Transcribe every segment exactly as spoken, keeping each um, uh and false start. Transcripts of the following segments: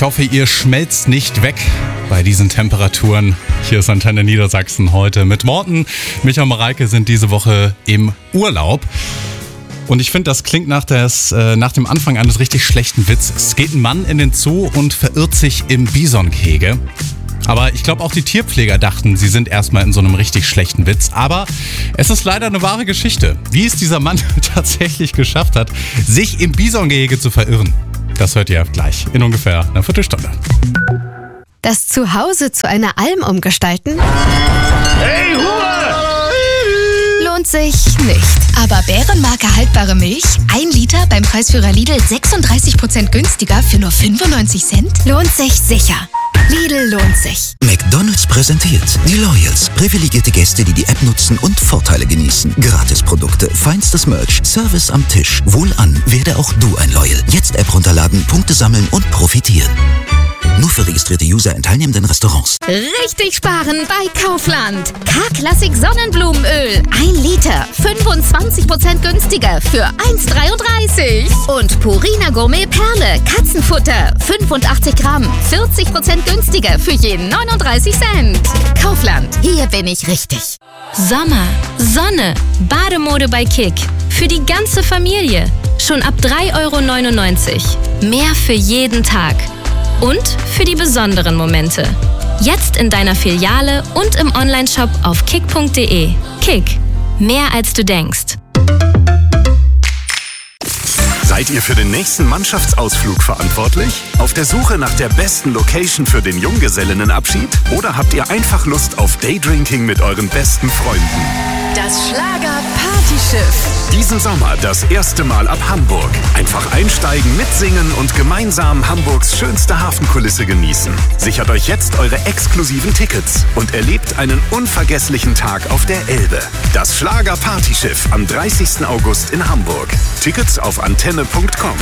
Ich hoffe, ihr schmelzt nicht weg bei diesen Temperaturen. Hier ist Antenne Niedersachsen heute mit Morten. Micha und Mareike sind diese Woche im Urlaub. Und ich finde, das klingt nach, des, äh, nach dem Anfang eines richtig schlechten Witzes. Es geht ein Mann in den Zoo und verirrt sich im Bisonkegel. Aber ich glaube, auch die Tierpfleger dachten, sie sind erstmal in so einem richtig schlechten Witz. Aber es ist leider eine wahre Geschichte, wie es dieser Mann tatsächlich geschafft hat, sich im Bisonkegel zu verirren. Das hört ihr gleich in ungefähr einer Viertelstunde. Das Zuhause zu einer Alm umgestalten? Hey, Ruhe! Lohnt sich nicht. Aber Bärenmarke haltbare Milch, ein Liter beim Preisführer Lidl sechsunddreißig Prozent günstiger für nur fünfundneunzig Cent? Lohnt sich sicher. Lidl lohnt sich. McDonald's präsentiert die Loyals. Privilegierte Gäste, die die App nutzen und Vorteile genießen. Gratisprodukte, feinstes Merch, Service am Tisch. Wohlan, werde auch du ein Loyal. Jetzt App runterladen, Punkte sammeln und profitieren. Nur für registrierte User in teilnehmenden Restaurants. Richtig sparen bei Kaufland. K-Classic Sonnenblumenöl. Ein Liter. fünfundzwanzig Prozent günstiger für eins Komma dreiunddreißig. Und Purina Gourmet Perle. Katzenfutter. fünfundachtzig Gramm. vierzig Prozent günstiger für jeden neununddreißig Cent. Kaufland. Hier bin ich richtig. Sommer, Sonne, Bademode bei Kick. Für die ganze Familie. Schon ab drei Euro neunundneunzig. Mehr für jeden Tag. Und für die besonderen Momente. Jetzt in deiner Filiale und im Onlineshop auf kick punkt de. Kick. Mehr als du denkst. Seid ihr für den nächsten Mannschaftsausflug verantwortlich? Auf der Suche nach der besten Location für den Junggesellinnenabschied? Oder habt ihr einfach Lust auf Daydrinking mit euren besten Freunden? Das Schlager-Partyschiff. Diesen Sommer das erste Mal ab Hamburg. Einfach einsteigen, mitsingen und gemeinsam Hamburgs schönste Hafenkulisse genießen. Sichert euch jetzt eure exklusiven Tickets und erlebt einen unvergesslichen Tag auf der Elbe. Das Schlager-Partyschiff am dreißigsten August in Hamburg. Tickets auf antenne punkt com.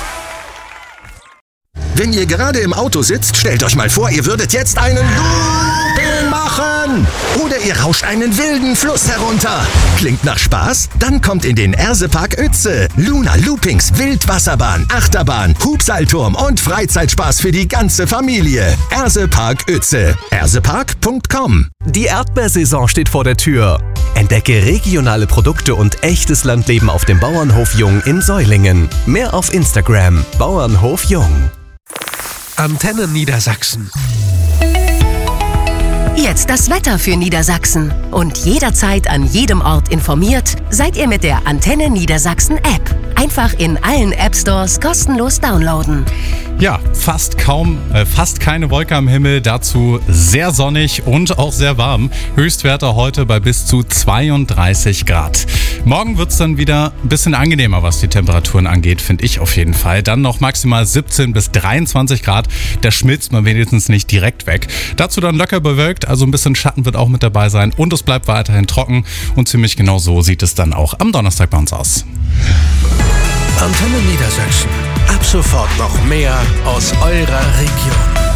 Wenn ihr gerade im Auto sitzt, stellt euch mal vor, ihr würdet jetzt einen Looping machen. Oder ihr rauscht einen wilden Fluss herunter. Klingt nach Spaß? Dann kommt in den Ersepark Uetze. Luna Loopings, Wildwasserbahn, Achterbahn, Hubseilturm und Freizeitspaß für die ganze Familie. Ersepark Uetze. ersepark punkt com. Die Erdbeersaison steht vor der Tür. Entdecke regionale Produkte und echtes Landleben auf dem Bauernhof Jung in Säulingen. Mehr auf Instagram. Bauernhof Jung. Antenne Niedersachsen. Jetzt das Wetter für Niedersachsen. Und jederzeit an jedem Ort informiert, seid ihr mit der Antenne Niedersachsen App. Einfach in allen App-Stores kostenlos downloaden. Ja, fast kaum, äh, fast keine Wolke am Himmel, dazu sehr sonnig und auch sehr warm. Höchstwerte heute bei bis zu zweiunddreißig Grad. Morgen wird es dann wieder ein bisschen angenehmer, was die Temperaturen angeht, finde ich auf jeden Fall. Dann noch maximal siebzehn bis dreiundzwanzig Grad, da schmilzt man wenigstens nicht direkt weg. Dazu dann locker bewölkt, also ein bisschen Schatten wird auch mit dabei sein und es bleibt weiterhin trocken und ziemlich genau so sieht es dann auch am Donnerstag bei uns aus. Antenne Niedersachsen. Ab sofort noch mehr aus eurer Region.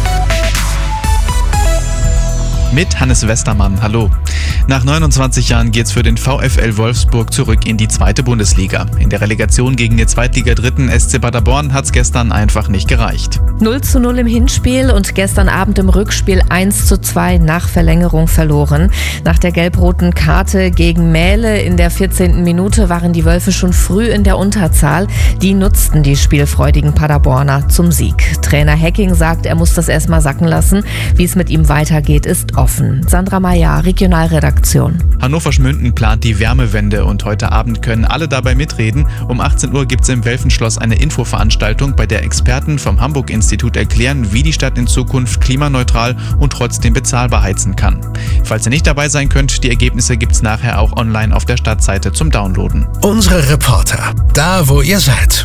Mit Hannes Westermann, hallo. Nach neunundzwanzig Jahren geht's für den VfL Wolfsburg zurück in die zweite Bundesliga. In der Relegation gegen den Zweitligadritten S C Paderborn hat's gestern einfach nicht gereicht. null zu null im Hinspiel und gestern Abend im Rückspiel eins zu zwei nach Verlängerung verloren. Nach der gelb-roten Karte gegen Mähle in der vierzehnten Minute waren die Wölfe schon früh in der Unterzahl. Die nutzten die spielfreudigen Paderborner zum Sieg. Trainer Hecking sagt, er muss das erstmal sacken lassen. Wie es mit ihm weitergeht, ist offen. Sandra Mayer, Regionalredaktion. Hannover Schmünden plant die Wärmewende und heute Abend können alle dabei mitreden. Um achtzehn Uhr gibt es im Welfenschloss eine Infoveranstaltung, bei der Experten vom Hamburg-Institut erklären, wie die Stadt in Zukunft klimaneutral und trotzdem bezahlbar heizen kann. Falls ihr nicht dabei sein könnt, die Ergebnisse gibt es nachher auch online auf der Stadtseite zum Downloaden. Unsere Reporter, da wo ihr seid.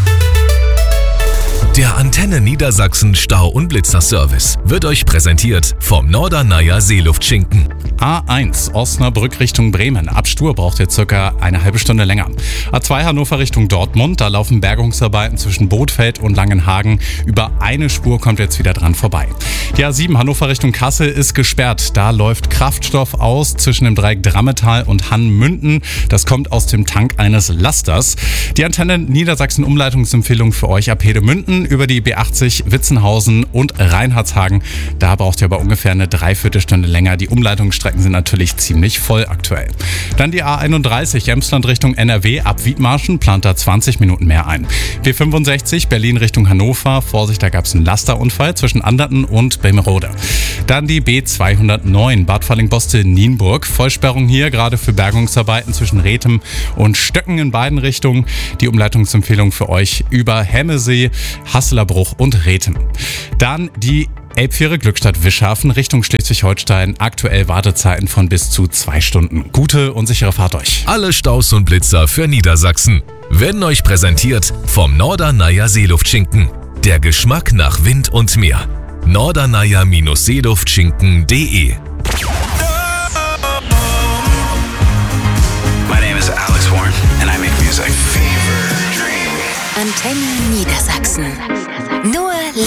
Der Antenne Niedersachsen Stau- und Blitzerservice wird euch präsentiert vom Norderneier Seeluftschinken. A eins Osnabrück Richtung Bremen. Ab Stur braucht ihr circa eine halbe Stunde länger. A zwei Hannover Richtung Dortmund. Da laufen Bergungsarbeiten zwischen Bothfeld und Langenhagen. Über eine Spur kommt jetzt wieder dran vorbei. Die A sieben Hannover Richtung Kassel ist gesperrt. Da läuft Kraftstoff aus zwischen dem Dreieck Drammetal und Hannmünden. Das kommt aus dem Tank eines Lasters. Die Antenne Niedersachsen Umleitungsempfehlung für euch ab Hedemünden über die B achtzig Witzenhausen und Reinhardshagen. Da braucht ihr aber ungefähr eine Dreiviertelstunde länger. Die Umleitungsstrecken sind natürlich ziemlich voll aktuell. Dann die A einunddreißig Emsland Richtung N R W ab Wiedmarschen, plant da zwanzig Minuten mehr ein. B fünfundsechzig Berlin Richtung Hannover, Vorsicht, da gab es einen Lasterunfall zwischen Anderten und Bremerode. Dann die B zweihundertneun Bad Falling-Bostel-Nienburg, Vollsperrung hier gerade für Bergungsarbeiten zwischen Rethem und Stöcken in beiden Richtungen. Die Umleitungsempfehlung für euch über Hemmesee, Hasslerbruch und Rethem. Dann die Elbfähre Glückstadt Wischhafen Richtung Schleswig-Holstein. Aktuell Wartezeiten von bis zu zwei Stunden. Gute und sichere Fahrt euch. Alle Staus und Blitzer für Niedersachsen werden euch präsentiert vom Norderneier Seeluftschinken. Der Geschmack nach Wind und Meer. norderneier Seeluftschinken punkt de My name is Alex Warren and I make music. Antenne Niedersachsen.